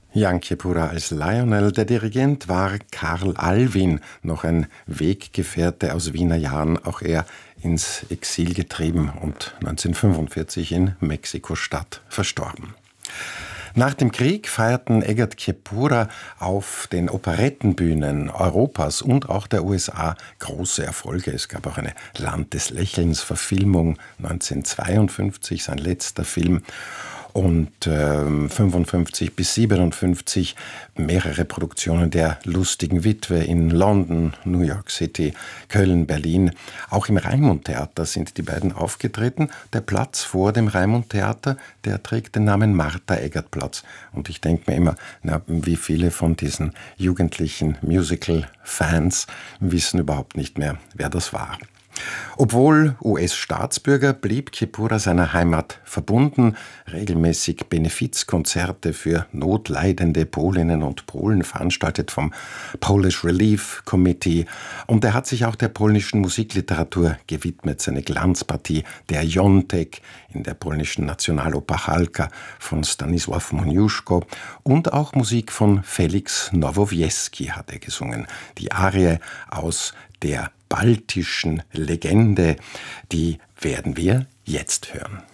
Jan Kiepura als Lionel, der Dirigent war Karl Alvin, noch ein Weggefährte aus Wiener Jahren, auch er ins Exil getrieben und 1945 in Mexiko-Stadt verstorben. Nach dem Krieg feierten Egert Kiepura auf den Operettenbühnen Europas und auch der USA große Erfolge. Es gab auch eine Land des Lächelns Verfilmung 1952, sein letzter Film. Und 55 bis 57 mehrere Produktionen der Lustigen Witwe in London, New York City, Köln, Berlin. Auch im Raimund-Theater sind die beiden aufgetreten. Der Platz vor dem Raimund-Theater, der trägt den Namen Martha-Egert-Platz. Und ich denke mir immer, wie viele von diesen jugendlichen Musical-Fans wissen überhaupt nicht mehr, wer das war. Obwohl US-Staatsbürger blieb Kiepura seiner Heimat verbunden, regelmäßig Benefizkonzerte für notleidende Polinnen und Polen veranstaltet vom Polish Relief Committee, und er hat sich auch der polnischen Musikliteratur gewidmet. Seine Glanzpartie Der Jątek in der polnischen Nationaloper Halka von Stanisław Moniuszko und auch Musik von Felix Nowowiejski hat er gesungen. Die Arie aus der baltischen Legende, die werden wir jetzt hören.